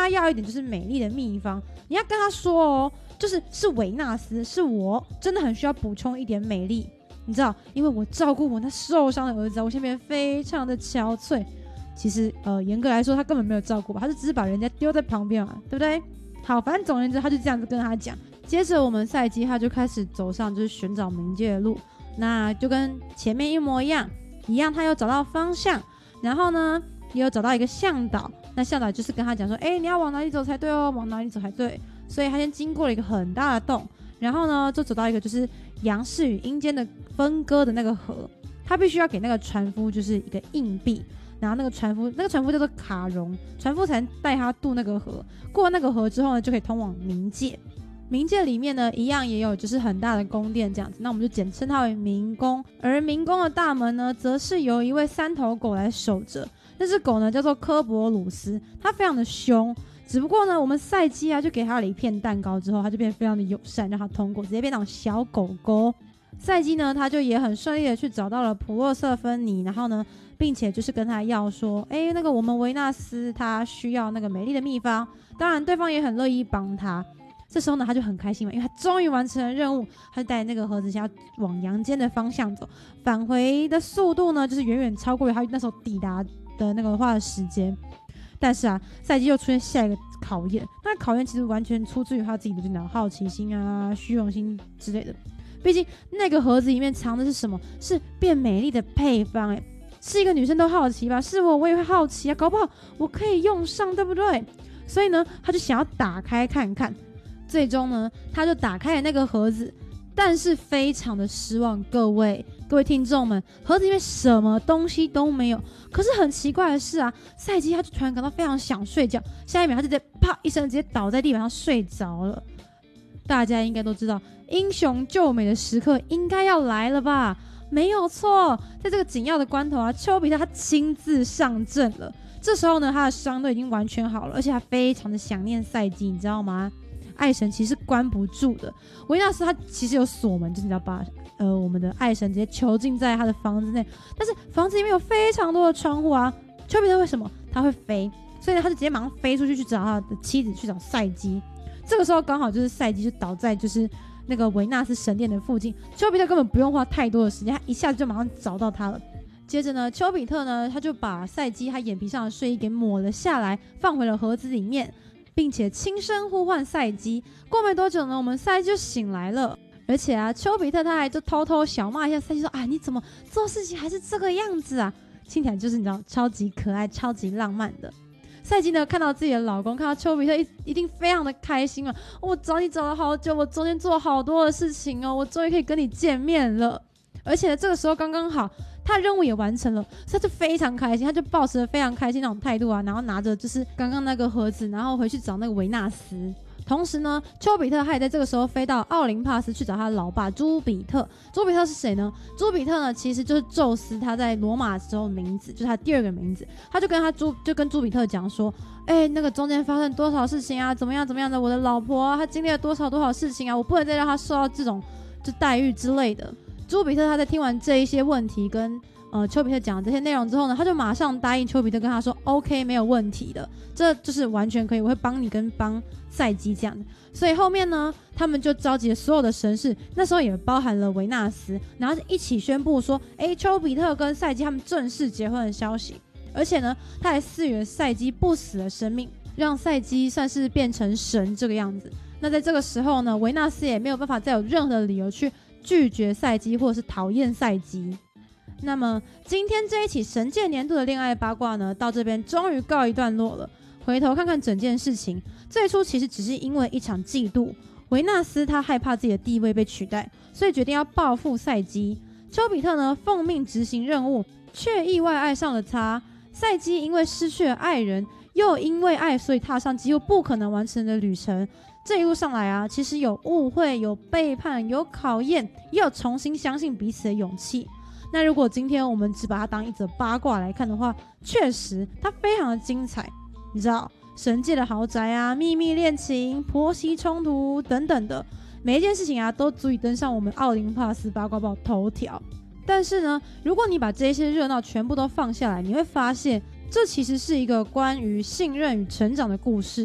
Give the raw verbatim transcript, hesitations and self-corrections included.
他要一点就是美丽的秘方，你要跟他说哦，就是是维纳斯，是我真的很需要补充一点美丽，你知道，因为我照顾我那受伤的儿子，我现在变得非常的憔悴。其实呃，严格来说他根本没有照顾吧，他就只是把人家丢在旁边嘛，对不对？好，反正总而言之他就这样子跟他讲。接着我们赛基他就开始走上就是寻找冥界的路，那就跟前面一模一样一样，他有找到方向，然后呢也有找到一个向导，那向导就是跟他讲说，哎，你要往哪里走才对哦，往哪里走才对。所以他先经过了一个很大的洞，然后呢就走到一个就是阳世与阴间的分割的那个河，他必须要给那个船夫就是一个硬币，然后那个船夫那个船夫叫做卡戎，船夫才能带他渡那个河，过那个河之后呢就可以通往冥界。冥界里面呢一样也有就是很大的宫殿这样子，那我们就简称它为冥宫。而冥宫的大门呢则是由一位三头狗来守着，那只狗呢叫做科博鲁斯，它非常的凶，只不过呢我们赛基啊就给它了一片蛋糕之后，它就变得非常的友善，让它通过，直接变成小狗狗。赛基呢他就也很顺利的去找到了普洛瑟芬妮，然后呢并且就是跟他要说，哎，那个我们维纳斯他需要那个美丽的秘方，当然对方也很乐意帮他。这时候呢他就很开心嘛，因为他终于完成了任务，他就带那个盒子想要往阳间的方向走，返回的速度呢就是远远超过于他那时候抵达的那个花的时间。但是啊赛基又出现下一个考验，那考验其实完全出自于他自己的这种好奇心啊虚荣心之类的，毕竟那个盒子里面藏的是什么？是变美丽的配方，哎，是一个女生都好奇吧？是我，我也会好奇啊，搞不好我可以用上，对不对？所以呢，他就想要打开看看。最终呢，他就打开了那个盒子，但是非常的失望，各位各位听众们，盒子里面什么东西都没有。可是很奇怪的是啊，赛基他就突然感到非常想睡觉，下一秒他就直接啪一声直接倒在地板上睡着了。大家应该都知道，英雄救美的时刻应该要来了吧？没有错，在这个紧要的关头啊，丘比特他亲自上阵了。这时候呢，他的伤都已经完全好了，而且他非常的想念赛基，你知道吗？爱神其实是关不住的，维纳斯他其实有锁门，就是你要把呃我们的爱神直接囚禁在他的房子内，但是房子里面有非常多的窗户啊。丘比特为什么他会飞？所以呢，他就直接马上飞出去去找他的妻子，去找赛基。这个时候刚好就是赛基就倒在就是那个维纳斯神殿的附近，丘比特根本不用花太多的时间，他一下子就马上找到他了。接着呢，丘比特呢他就把赛基他眼皮上的睡衣给抹了下来，放回了盒子里面，并且轻声呼唤赛基。过没多久呢，我们赛基就醒来了。而且啊，丘比特他还就偷偷小骂一下赛基说：“啊，你怎么做事情还是这个样子啊？”听起来就是你知道超级可爱、超级浪漫的。赛基呢看到自己的老公，看到丘比特一一定非常的开心啊！我找你找了好久，我中间做了好多的事情哦，我终于可以跟你见面了。而且呢，这个时候刚刚好，他的任务也完成了，所以他就非常开心，他就抱持了非常开心那种态度啊，然后拿着就是刚刚那个盒子，然后回去找那个维纳斯。同时呢，丘比特他也在这个时候飞到奥林帕斯去找他的老爸朱比特。朱比特是谁呢？朱比特呢其实就是宙斯他在罗马时候的名字，就是他第二个名字。他就跟他朱就跟朱比特讲说，哎、欸，那个中间发生多少事情啊，怎么样怎么样的，我的老婆啊，她经历了多少多少事情啊，我不能再让她受到这种就待遇之类的。朱比特他在听完这一些问题跟呃丘比特讲这些内容之后呢，他就马上答应丘比特，跟他说 OK 没有问题的，这就是完全可以，我会帮你跟帮赛基这样的。所以后面呢，他们就召集了所有的神士，那时候也包含了维纳斯，然后一起宣布说，哎，丘比特跟赛基他们正式结婚的消息。而且呢，他还赐予了赛基不死的生命，让赛基算是变成神这个样子。那在这个时候呢，维纳斯也没有办法再有任何的理由去拒绝赛基或者是讨厌赛基。那么今天这一起神界年度的恋爱八卦呢，到这边终于告一段落了。回头看看整件事情，最初其实只是因为一场嫉妒，维纳斯他害怕自己的地位被取代，所以决定要报复赛基。丘比特呢奉命执行任务，却意外爱上了他。赛基因为失去了爱人，又因为爱所以踏上几乎不可能完成的旅程。这一路上来啊，其实有误会，有背叛，有考验，也有重新相信彼此的勇气。那如果今天我们只把它当一则八卦来看的话，确实它非常的精彩。你知道神界的豪宅啊、秘密恋情、婆媳冲突等等的每一件事情啊，都足以登上我们奥林帕斯八卦报头条。但是呢，如果你把这些热闹全部都放下来，你会发现这其实是一个关于信任与成长的故事。